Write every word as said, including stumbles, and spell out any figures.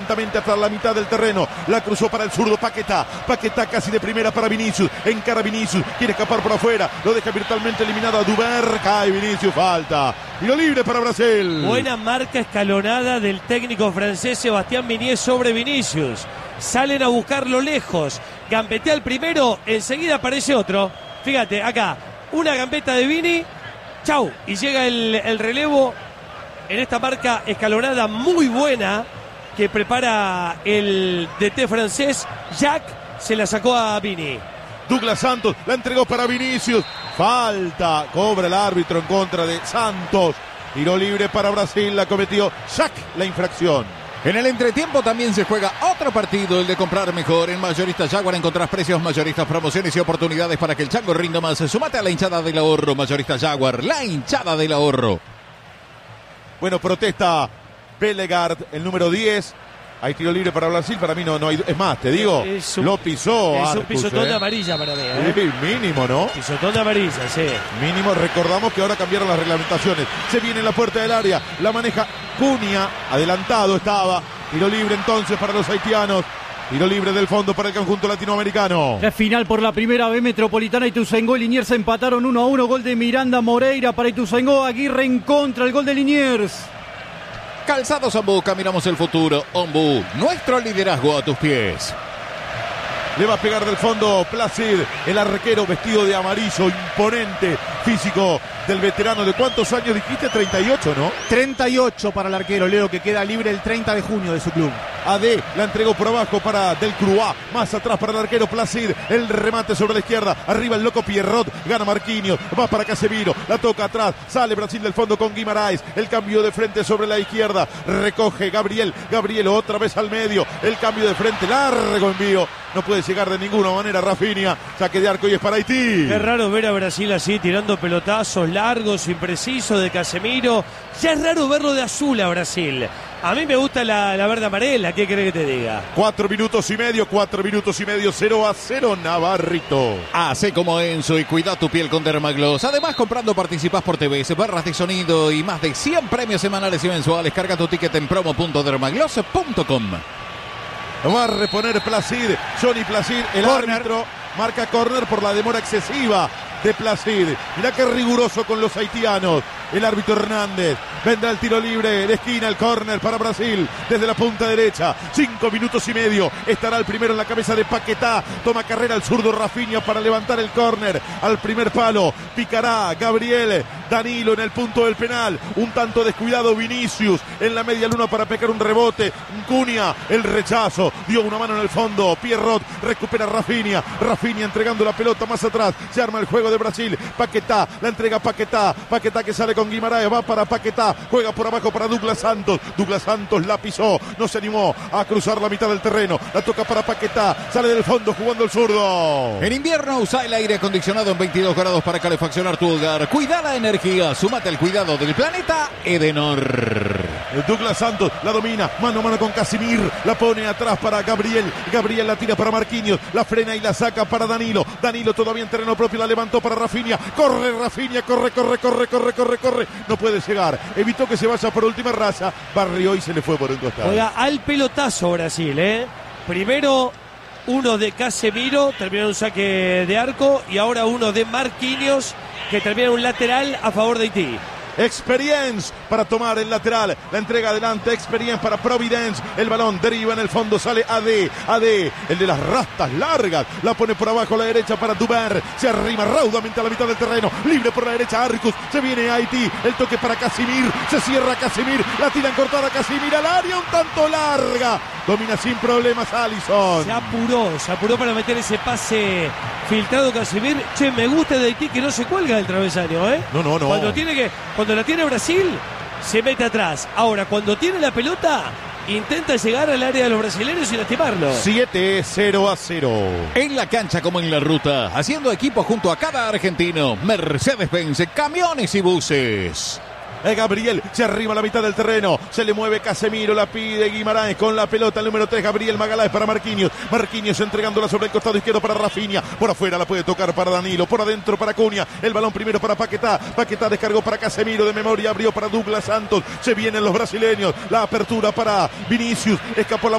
lentamente hasta la mitad del terreno. La cruzó para el zurdo Paquetá. Paquetá casi de primera para Vinicius. Encara Vinicius. Quiere escapar por afuera. Lo deja virtualmente eliminado a Duber. Cae Vinicius. Falta. Tiro libre para Brasil. Buena marca escalonada del técnico francés Sebastián Minier sobre Vinicius. Salen a buscarlo lejos. Gambetea el primero. Enseguida aparece otro. Fíjate, acá. Una gambeta de Vini. Chau. Y llega el, el relevo en esta marca escalonada muy buena que prepara el D T francés. Jack se la sacó a Vini. Douglas Santos la entregó para Vinicius. Falta. Cobra el árbitro en contra de Santos. Tiro libre para Brasil. La cometió Jack la infracción. En el entretiempo también se juega otro partido, el de comprar mejor. En Mayoristas Jaguar encontrás precios, mayoristas, promociones y oportunidades para que el chango rinda más. Sumate a la hinchada del ahorro. Mayoristas Jaguar, la hinchada del ahorro. Bueno, protesta Bellegard, el número diez. Hay tiro libre para Brasil, para mí no, no hay. Es más, te digo, es un, lo pisó. Es Arcus, un pisotón eh. de amarilla para mí. ¿eh? Sí, mínimo, ¿no? Pisotón de amarilla, sí. Mínimo, recordamos que ahora cambiaron las reglamentaciones. Se viene en la puerta del área, la maneja Cunha, adelantado estaba. Tiro libre entonces para los haitianos. Tiro libre del fondo para el conjunto latinoamericano. La final por la primera B, Metropolitana, Ituzaingó y Liniers empataron uno a uno. Gol de Miranda Moreira para Ituzaingó. Aguirre en contra, el gol de Liniers. Calzados Ombú, caminamos el futuro. Ombú, nuestro liderazgo a tus pies. Le va a pegar del fondo Placid, el arquero vestido de amarillo, imponente, físico del veterano. ¿De cuántos años dijiste? treinta y ocho, ¿no? treinta y ocho para el arquero, Leo, que queda libre el treinta de junio de su club. A D la entregó por abajo para Del Croix, más atrás para el arquero Placid, el remate sobre la izquierda, arriba el loco Pierrot, gana Marquinhos, va para Casemiro, la toca atrás, sale Brasil del fondo con Guimarães, el cambio de frente sobre la izquierda, recoge Gabriel, Gabriel otra vez al medio, el cambio de frente, largo envío, no puede llegar de ninguna manera Rafinha, saque de arco y es para Haití. Qué raro ver a Brasil así, tirando pelotazos largos, imprecisos de Casemiro. Ya es raro verlo de azul a Brasil. A mí me gusta la, la verde amarela, ¿qué querés que te diga? Cuatro minutos y medio, cuatro minutos y medio, cero a cero, Navarrito. Hace como Enzo y cuida tu piel con Dermagloss. Además, comprando participás por T V, barras de sonido y más de cien premios semanales y mensuales. Carga tu ticket en promo punto dermagloss punto com. Va a reponer Placid, Johnny Placid, el corner. Árbitro marca córner por la demora excesiva de Placid. Mirá qué riguroso con los haitianos. El árbitro Hernández. Vendrá el tiro libre de esquina, el córner para Brasil desde la punta derecha. Cinco minutos y medio. Estará el primero en la cabeza de Paquetá. Toma carrera el zurdo Rafinha para levantar el córner al primer palo. Picará Gabriel. Danilo en el punto del penal. Un tanto descuidado Vinicius en la media luna para pegar un rebote. Cunha, el rechazo. Dio una mano en el fondo. Pierrot recupera Rafinha. Rafinha entregando la pelota más atrás. Se arma el juego de Brasil. Paquetá, la entrega Paquetá. Paquetá que sale con Guimarães, va para Paquetá, juega por abajo para Douglas Santos. Douglas Santos la pisó, no se animó a cruzar la mitad del terreno. La toca para Paquetá, sale del fondo jugando el zurdo. En invierno usa el aire acondicionado en veintidós grados para calefaccionar tu hogar. Cuida la energía, súmate al cuidado del planeta Edenor. Douglas Santos la domina, mano a mano con Casimir, la pone atrás para Gabriel. Gabriel la tira para Marquinhos, la frena y la saca para Danilo. Danilo todavía en terreno propio, la levantó para Rafinha. Corre Rafinha, corre, corre, corre, corre, corre, corre. No puede llegar, evitó que se vaya por última raya, barrió y se le fue por un costado. Oiga, al pelotazo Brasil, ¿eh? Primero uno de Casemiro, terminó un saque de arco, y ahora uno de Marquinhos, que termina un lateral a favor de Haití. Experience para tomar el lateral, la entrega adelante, Experience para Providence, el balón deriva en el fondo, sale A D, A D, el de las rastas largas, la pone por abajo a la derecha para Duber, se arrima raudamente a la mitad del terreno, libre por la derecha Arcus, se viene Haití, el toque para Casimir, se cierra Casimir, la tiran cortada Casimir al área, un tanto larga, domina sin problemas Alisson. Se apuró, se apuró para meter ese pase filtrado Casimir. Che, me gusta de Haití que no se cuelga del travesaño, ¿eh? No, no, no. Cuando tiene que, cuando la tiene Brasil, se mete atrás. Ahora, cuando tiene la pelota, intenta llegar al área de los brasileños y lastimarlo. siete cero a cero. En la cancha como en la ruta, haciendo equipo junto a cada argentino. Mercedes-Benz, camiones y buses. Gabriel se arriba a la mitad del terreno, se le mueve Casemiro, la pide Guimarães con la pelota, el número tres, Gabriel Magaláes para Marquinhos, Marquinhos entregándola sobre el costado izquierdo para Rafinha, por afuera la puede tocar para Danilo, por adentro para Cunha, el balón primero para Paquetá, Paquetá descargó para Casemiro, de memoria abrió para Douglas Santos, se vienen los brasileños, la apertura para Vinicius, escapó la